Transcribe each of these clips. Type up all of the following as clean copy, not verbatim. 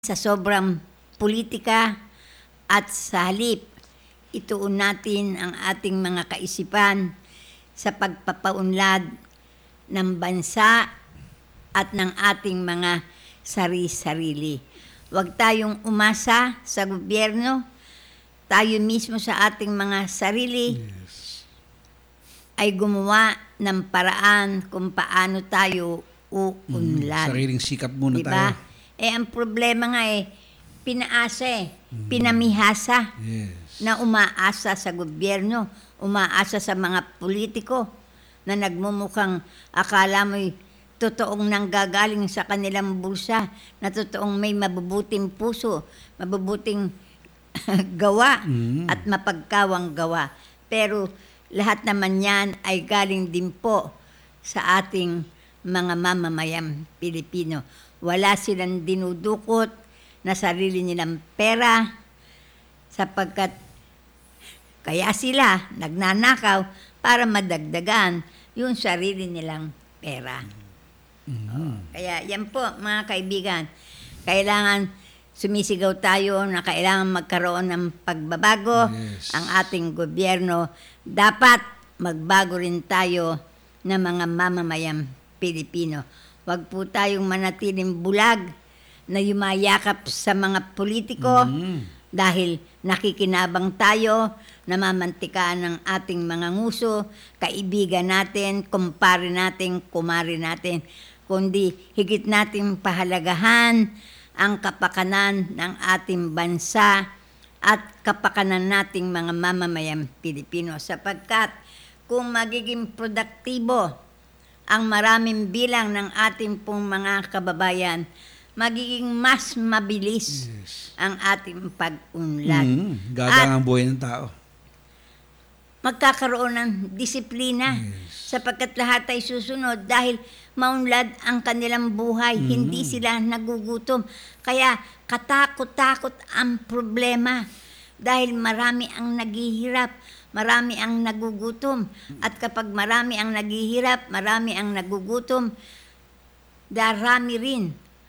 Sa sobrang politika at sa halip, ituon natin ang ating mga kaisipan sa pagpapaunlad ng bansa at ng ating mga sari-sarili. Huwag tayong umasa sa gobyerno, tayo mismo sa ating mga sarili ay gumawa ng paraan kung paano tayo uunlad. Sariling sikap muna Diba? tayo. Ang problema nga pinaasa pinamihasa Yes. na umaasa sa gobyerno, umaasa sa mga politiko na nagmumukhang akala mo'y totoong nanggagaling sa kanilang bulsa, na totoong may mabubuting puso, mabubuting gawa at mapagkawang gawa. Pero lahat naman yan ay galing din po sa ating mga mamamayang Pilipino. Wala silang dinudukot na sarili nilang pera sapagkat kaya sila nagnanakaw para madagdagan yung sarili nilang pera. Kaya yan po mga kaibigan, kailangan sumisigaw tayo na kailangan magkaroon ng pagbabago. Yes. Ang ating gobyerno, dapat magbago rin tayo na mga mamamayang Pilipino. Huwag po tayong manatiling bulag na yumayakap sa mga politiko dahil nakikinabang tayo, namamantikaan ng ating mga nguso, kaibigan natin, kumpare natin, kumare natin, kundi higit nating pahalagahan ang kapakanan ng ating bansa at kapakanan nating mga mamamayang Pilipino, sapagkat kung magiging produktibo ang maraming bilang ng ating pong mga kababayan, magiging mas mabilis ang ating pag-unlad. Gagang ang buhay ng tao. Magkakaroon ng disiplina sapagkat lahat ay susunod dahil maunlad ang kanilang buhay. Hindi sila nagugutom. Kaya katakot-takot ang problema dahil marami ang naghihirap, marami ang nagugutom. At kapag marami ang naghihirap, marami ang nagugutom, darami rin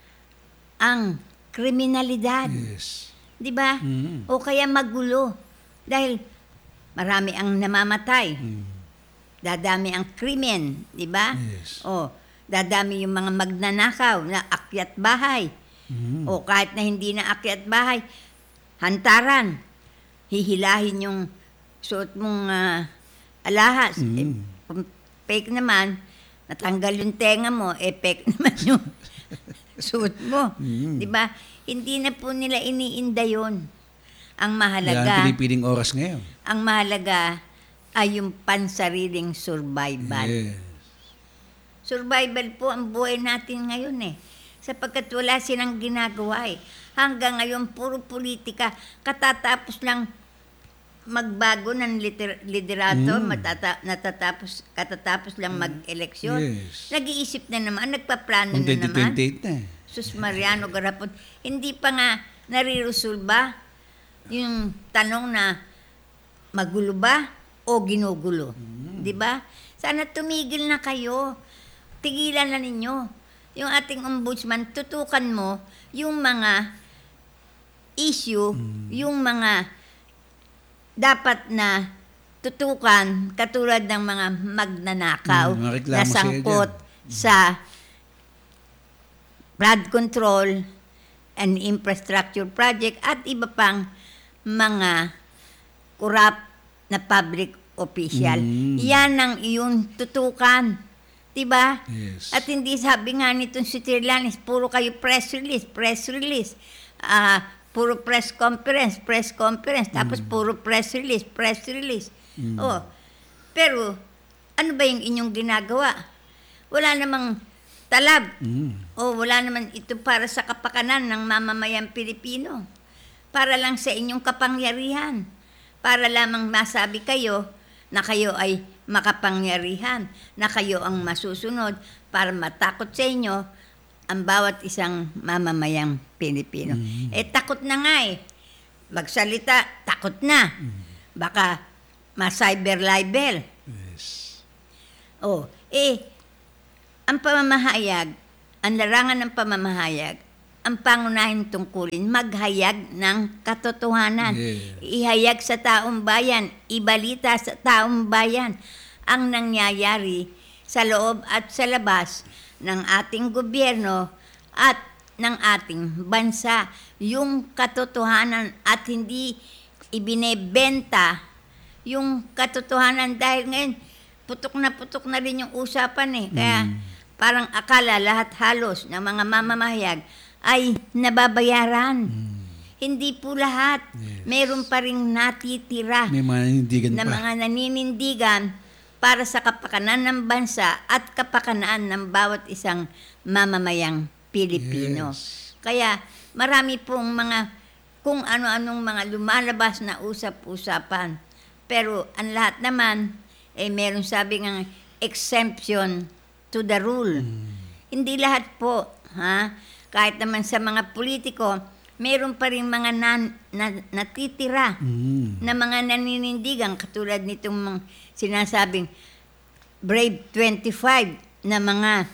ang kriminalidad. Yes. 'Di ba? O kaya magulo dahil marami ang namamatay. Dadami ang krimen, 'di ba? Yes. O dadami yung mga magnanakaw na akyat bahay. O kahit na hindi na akyat bahay, hantaran. Hihilahin yung suot mong alahas. Kung fake naman, natanggal yung tenga mo, fake naman yung suot mo. Di ba? Hindi na po nila iniinda yun. Ang Yan mahalaga, ang pinipiling oras ngayon. ang mahalaga ay yung pansariling survival. Yes. Survival po ang buhay natin ngayon sapagkat wala silang ginagawa Hanggang ngayon, puro politika. Katatapos lang magbago ng liderato, katatapos lang mag-eleksyon. Yes. Nag-iisip na naman, nagpaplano Kung na naman. 2028 na eh. Sus Mariano Garapon, hindi pa nga nariresolba yung tanong na magulo ba o ginugulo. Di ba? Sana tumigil na kayo. Tigilan na ninyo. Yung ating ombudsman, tutukan mo yung mga issue, yung mga dapat na tutukan katulad ng mga magnanakaw mga reklamo na sangkot sa flood control and infrastructure project at iba pang mga corrupt na public official. Yan ang iyong tutukan. Diba? Yes. At hindi sabi nga nitong si Tirlanes, puro kayo press release. Puro press conference, tapos puro press release. Pero, ano ba yung inyong ginagawa? Wala namang talab. Wala naman ito para sa kapakanan ng mamamayang Pilipino. Para lang sa inyong kapangyarihan. Para lamang masabi kayo na kayo ay makapangyarihan, na kayo ang masusunod para matakot sa inyo ang bawat isang mamamayang Pilipino. Takot na nga magsalita, takot na. Baka ma-cyber libel. Yes. Ang pamamahayag, ang larangan ng pamamahayag ang pangunahing tungkulin, maghayag ng katotohanan. Yes. Ihayag sa taong bayan, ibalita sa taong bayan ang nangyayari sa loob at sa labas ng ating gobyerno at ng ating bansa. Yung katotohanan at hindi ibinebenta yung katotohanan dahil ngayon putok na rin yung usapan eh. Kaya parang akala lahat halos ng mga mamamahayag ay nababayaran. Hindi po lahat. Yes. Meron pa ring natitira May mga nanindigan na pa. mga naninindigan para sa kapakanan ng bansa at kapakanan ng bawat isang mamamayang Pilipino. Yes. Kaya marami pong mga kung ano-anong mga lumalabas na usap-usapan. Pero ang lahat naman, meron sabi ng exemption to the rule. Hindi lahat po, ha? Kahit naman sa mga politiko, meron pa rin mga natitira na mga naninindigan katulad nitong mga sinasabing Brave 25 na mga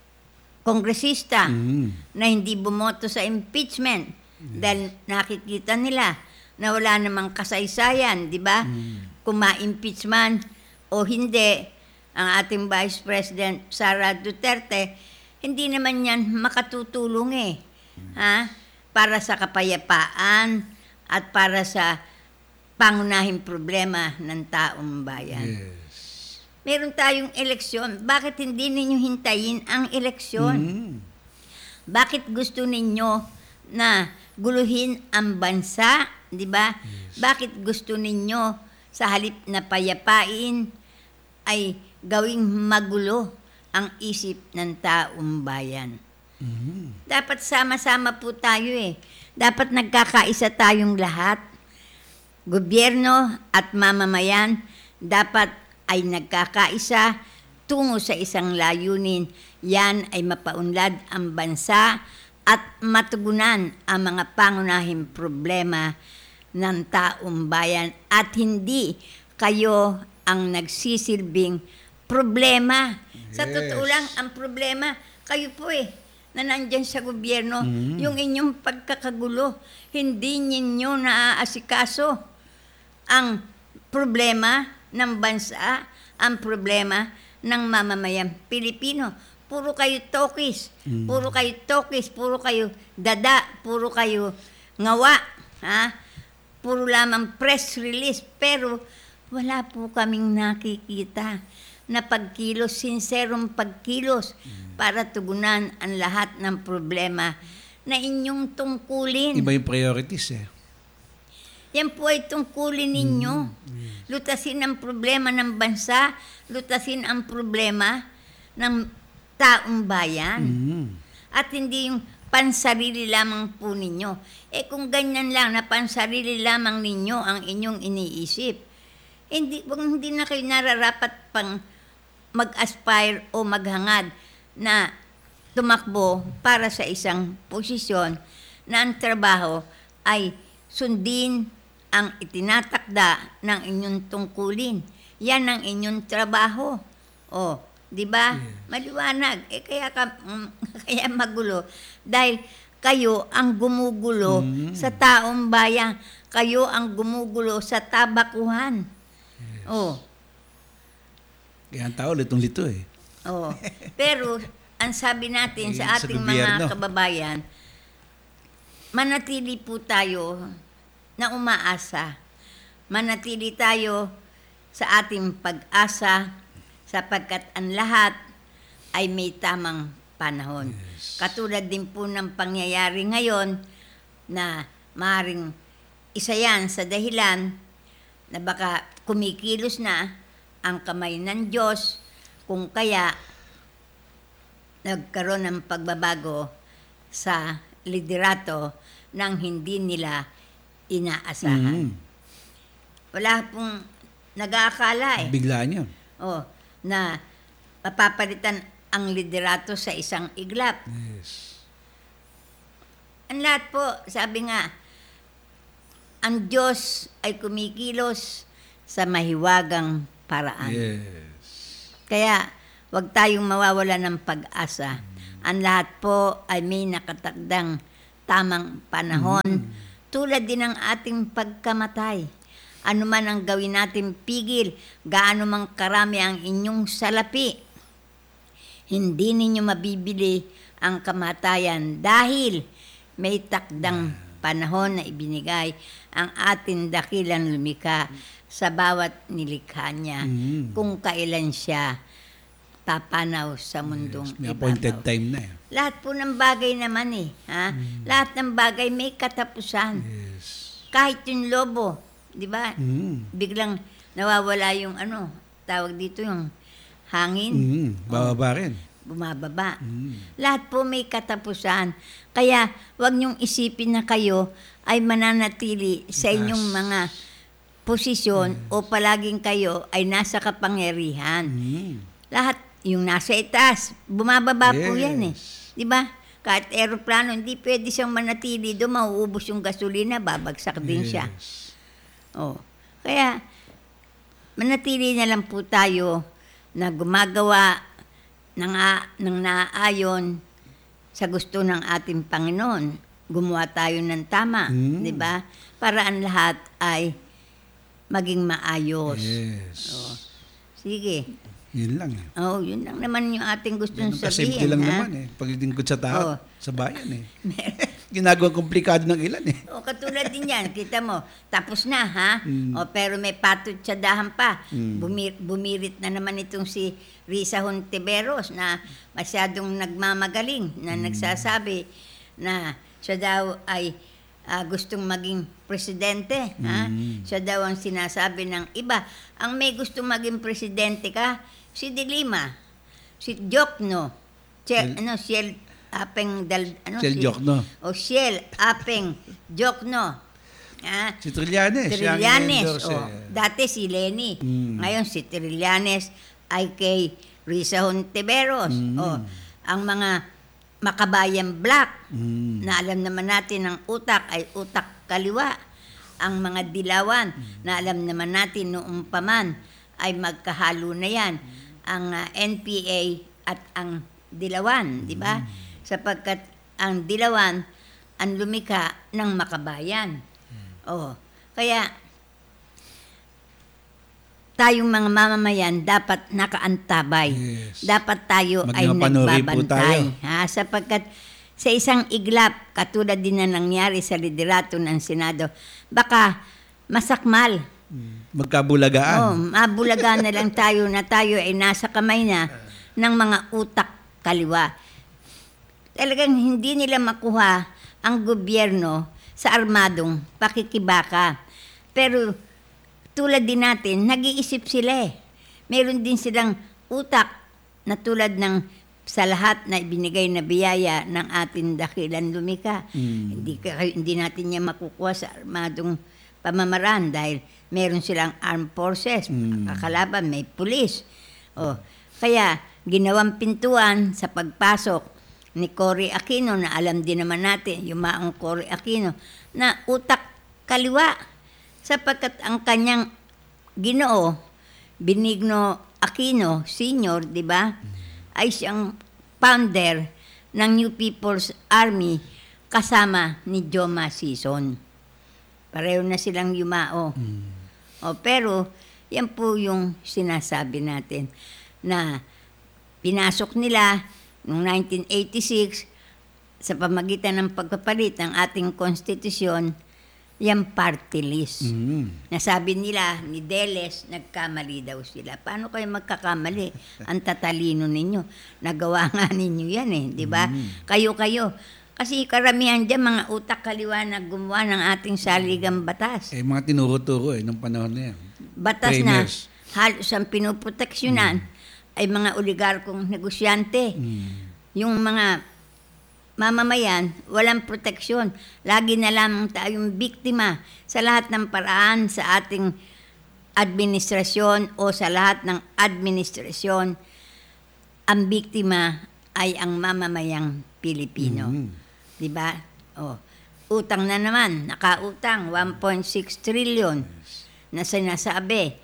kongresista na hindi bumoto sa impeachment dahil nakikita nila na wala namang kasaysayan, di ba? Kung ma-impeach man o hindi, ang ating Vice President Sara Duterte, hindi naman yan makatutulong ha? Para sa kapayapaan at para sa pangunahing problema ng taong bayan. Yes. Meron tayong eleksyon. Bakit hindi ninyo hintayin ang eleksyon? Bakit gusto ninyo na guluhin ang bansa? Di ba? Bakit gusto ninyo sa halip na payapain ay gawing magulo ang isip ng taong bayan? Dapat sama-sama po tayo Dapat nagkakaisa tayong lahat. Gobyerno at mamamayan dapat ay nagkakaisa tungo sa isang layunin. Yan ay mapaunlad ang bansa at matugunan ang mga pangunahing problema ng taong bayan at hindi kayo ang nagsisilbing problema. Sa totoo lang, ang problema, kayo po na nandyan sa gobyerno, yung inyong pagkakagulo, hindi ninyo naaasikaso ang problema ng bansa, ang problema ng mamamayang Pilipino. Puro kayo tokis, puro kayo dada, puro kayo ngawa, ha? Puro lamang press release, pero wala po kaming nakikita na pagkilos, sinserong pagkilos para tugunan ang lahat ng problema na inyong tungkulin. Iba yung priorities Yan po ay tungkulin ninyo. Lutasin ang problema ng bansa, lutasin ang problema ng taong bayan. At hindi yung pansarili lamang po ninyo. Kung ganyan lang na pansarili lamang ninyo ang inyong iniisip, hindi na kayo nararapat pang mag-aspire o maghangad na tumakbo para sa isang posisyon na ang trabaho ay sundin ang itinatakda ng inyong tungkulin. Yan ang inyong trabaho. Di ba? Yes. Maliwanag. Kaya magulo. Dahil kayo ang gumugulo sa taong bayan. Kayo ang gumugulo sa tabakuhan. Yes. Kaya ang tao litong-lito Pero ang sabi natin sa ating mga kababayan, manatili po tayo na umaasa. Manatili tayo sa ating pag-asa sapagkat ang lahat ay may tamang panahon. Yes. Katulad din po ng pangyayari ngayon na maaaring isa yan sa dahilan na baka kumikilos na ang kamay ng Diyos kung kaya nagkaroon ng pagbabago sa liderato nang hindi nila inaasahan. Wala pong nag-aakala Biglaan yun. Na mapapalitan ang liderato sa isang iglap. Yes. Ang lahat po, sabi nga, ang Diyos ay kumikilos sa mahiwagang paraan. Yes. Kaya, huwag tayong mawawala ng pag-asa. Ang lahat po ay may nakatakdang tamang panahon. Tulad din ng ating pagkamatay. Ano man ang gawin natin pigil, gaano mang karami ang inyong salapi, hindi ninyo mabibili ang kamatayan dahil may takdang panahon na ibinigay ang ating dakilang lumikha sa bawat nilikha niya kung kailan siya papanaw sa mundong May appointed ibabaw. time na eh. Lahat po ng bagay naman eh. Ha? Lahat ng bagay may katapusan. Yes. Kahit yung lobo, di ba? Mm. Biglang nawawala yung tawag dito yung hangin, Bababa rin. bumababa. Lahat po may katapusan. Kaya wag niyong isipin na kayo ay mananatili sa inyong mga posisyon o palaging kayo ay nasa kapangyarihan. Lahat yung nasa itaas, bumababa po yan eh. Yes. Di ba? Kahit aeroplano, hindi pwede siyang manatili doon, mauubos yung gasolina, babagsak din siya. Yes. Oh. Kaya, manatili na lang po tayo na gumagawa ng naaayon sa gusto ng ating Panginoon. Gumawa tayo ng tama, di ba? Para ang lahat ay maging maayos. Yes. Sige. Yun lang eh. Oh, yun lang naman yung ating gustong Ganun sabihin. kasimple lang ha? naman eh. Paglilingkod sa tao, Oo. sa bayan eh. Ginagawang komplikado ng ilan eh. O, katulad din yan, kita mo, tapos na, ha? O, pero may patutsadahan pa. Bumirit na naman itong si Risa Hontiveros na masyadong nagmamagaling, na nagsasabi na siya daw ay gustong maging presidente. Ha? Siya daw ang sinasabi ng iba. Ang may gustong maging presidente ka, si De Lima, si Jokno, Siel Apeng Siel Jokno. O Siel Apeng Jokno. Ah, Si Trillanes. siya ang Trillanes. endorse, Oh, eh. dati si Lenny. Ngayon si Trillanes ay kay Risa Hontiveros. Oh, ang mga makabayan black na alam naman natin ang utak ay utak kaliwa. Ang mga dilawan na alam naman natin noong paman ay magkahalo na yan. Ang NPA at ang dilawan, di ba? Sapagkat ang dilawan ang lumikha ng makabayan. Oh, kaya tayong mga mamamayan dapat nakaantabay. Yes. Dapat tayo ay Maging mapanuri po nagbabantay. tayo. Ha? Sapagkat sa isang iglap, katulad din na nangyari sa liderato ng Senado, baka masakmal. Magkabulagaan. Oh, mabulaga na lang tayo na tayo ay nasa kamay na ng mga utak kaliwa. Talagang hindi nila makuha ang gobyerno sa armadong pakikibaka. Pero tulad din natin, nag-iisip sila eh. Meron din silang utak na tulad ng sa lahat na ibinigay na biyaya ng ating dakilang lumikha. Hindi natin niya makukuha sa armadong pamamaraan dahil meron silang armed forces, kakalaban, may pulis. Oh, kaya ginawang pintuan sa pagpasok ni Cory Aquino na alam din naman natin, yung maong Cory Aquino, na utak kaliwa sapagkat ang kanyang ginoo, Benigno Aquino Sr., di ba, ay siyang founder ng New People's Army kasama ni Joma Sison. Pareho na silang yumao. O, pero, yan po yung sinasabi natin na pinasok nila noong 1986 sa pamagitan ng pagpapalit ng ating konstitusyon, yung party list. Nasabi nila ni Deles, nagkamali daw sila. Paano kayo magkakamali? Ang tatalino ninyo. Nagawa nga ninyo yan eh, di ba? Kayo. Kasi karamihan dyan, mga utak kaliwa na gumawa ng ating saligang batas. Eh, mga tinuro-turo eh, nung panahon na yan. Batas Framers. na halos ang pinoproteksyonan ay mga oligarkong negosyante. Yung mga mamamayan, walang proteksyon. Lagi na lamang tayong biktima sa lahat ng paraan sa ating administrasyon o sa lahat ng administrasyon. Ang biktima ay ang mamamayang Pilipino. Di ba? Oh, utang na naman, nakautang 1.6 trillion na sinasabi.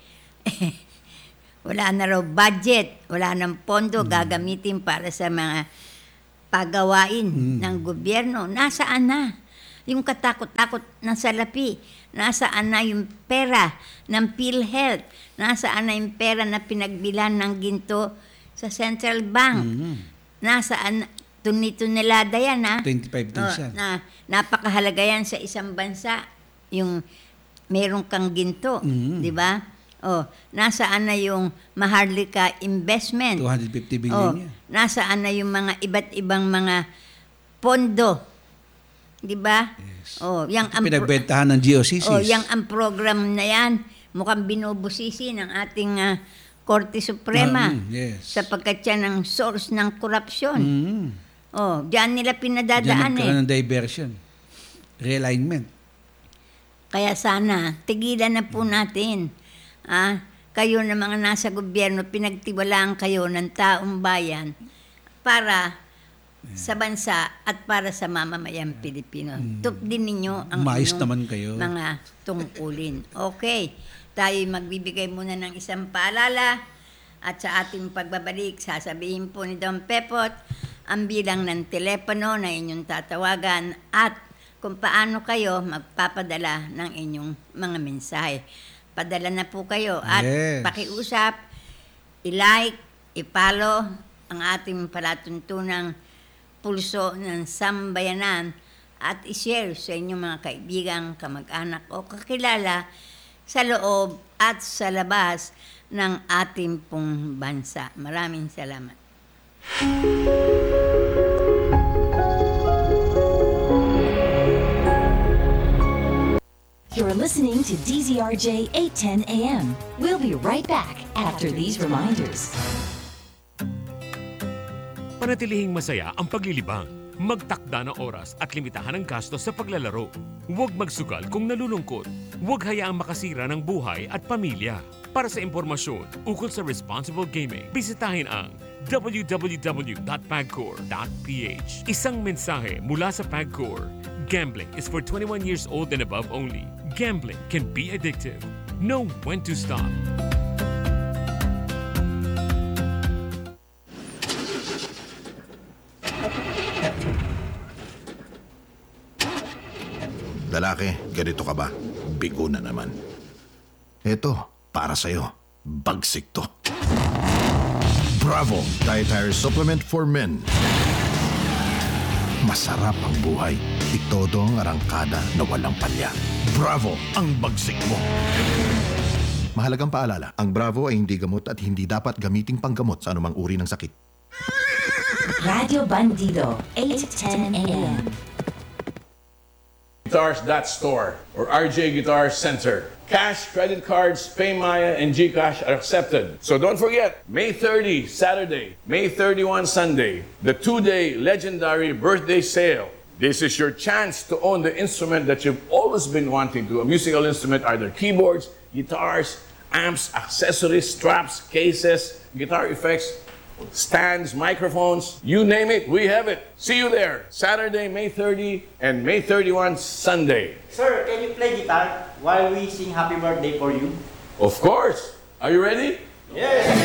Wala na raw budget, wala nang pondo gagamitin para sa mga pagawain ng gobyerno. Nasaan na yung katakot-takot ng salapi? Nasaan na yung pera ng PhilHealth? Nasaan na yung pera na pinagbilan ng ginto sa Central Bank? Nasaan? Tunilada yan, ha? 25 din siya. Na napakahalaga yan sa isang bansa. Yung meron kang ginto, di ba? Nasaan na yung Maharlika Investment? 250 billion yan. Nasaan na yung mga iba't ibang mga pondo? Di ba? Yes. Yang Pinagbentahan ng GOCCs. yang ang program na yan, mukhang binubusisi ng ating Korte Suprema. Yes. Sapagkat yan ang source ng korupsyon. Diyan nila Diyan pinadadaan nagkaroon ng diversion. Realignment. Kaya sana, tigilan na po natin. Kayo na mga nasa gobyerno, pinagtiwalaan kayo ng taong bayan para sa bansa at para sa mamamayang Pilipino. Tupdin ninyo ang Mais inyong naman kayo. mga tungkulin. Okay, tayo magbibigay muna ng isang paalala at sa ating pagbabalik, sasabihin po ni Don Pepot ang bilang ng telepono na inyong tatawagan at kung paano kayo magpapadala ng inyong mga mensahe. Padala na po kayo at Yes. pakiusap, i-like, i-follow ang ating palatuntunang pulso ng sambayanan at i-share sa inyong mga kaibigan, kamag-anak o kakilala sa loob at sa labas ng ating pong bansa. Maraming salamat. You're listening to DZRJ 810 AM. We'll be right back after these reminders. Panatilihing masaya ang paglilibang. Magtakda ng oras at limitahan ang gastos sa paglalaro. Huwag magsugal kung nalulungkot. Huwag hayaang makasira ng buhay at pamilya. Para sa impormasyon ukol sa responsible gaming, bisitahin ang www.pagcor.ph. Isang mensahe mula sa Pagcor. Gambling is for 21 years old and above only. Gambling can be addictive. Know when to stop. Lalaki, ganito ka ba? Bigo na naman. Ito, para sa'yo. Bagsik to. Bravo! Dietary Supplement for Men. Masarap ang buhay. Itodo ang arangkada na walang palya. Bravo! Ang bagsik mo. Mahalagang paalala, ang Bravo ay hindi gamot at hindi dapat gamiting panggamot sa anumang uri ng sakit. Radio Bandido, 810 AM. Guitars.store or RJ Guitar Center. Cash, credit cards, PayMaya, and GCash are accepted. So don't forget, May 30, Saturday, May 31, Sunday, the two-day legendary birthday sale. This is your chance to own the instrument that you've always been wanting to. A musical instrument, either keyboards, guitars, amps, accessories, straps, cases, guitar effects, stands, microphones, you name it, we have it. See you there, Saturday, May 30 and May 31, Sunday. Sir, can you play guitar while we sing happy birthday for you? Of course. Are you ready? Yes!